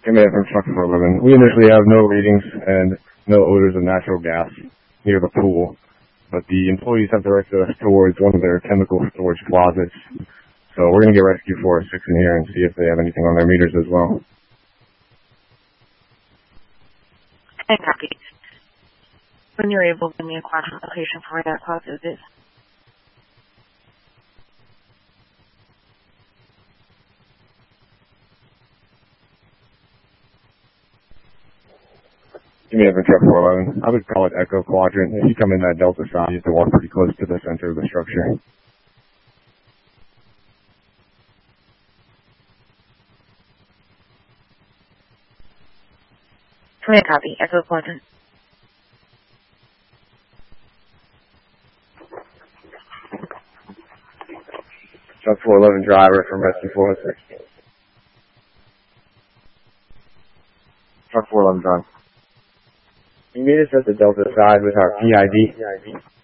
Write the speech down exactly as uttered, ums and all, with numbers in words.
Command from Truck four eleven. We initially have no readings and no odors of natural gas near the pool, but the employees have directed us towards one of their chemical storage closets. So we're going to get Rescue four oh six in here and see if they have anything on their meters as well. And copy. When you're able, give me a quantum location for where that closet is. Give me from Truck four eleven. I would call it Echo Quadrant. If you come in that Delta side, you have to walk pretty close to the center of the structure. Command copy. Echo Quadrant. Truck four eleven driver from Rescue four oh six. Truck four eleven driver. You meet us at the Delta side with our P I D.